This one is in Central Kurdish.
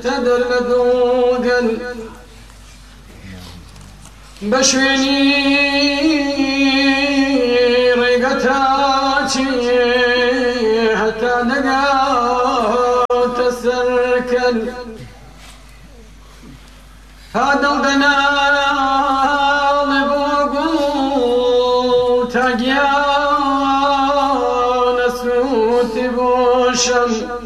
تدر لدوقل بشويني ريقتاتي حتى نقاط السركل هذا البنال بوقو تاقيان اسوت بوشم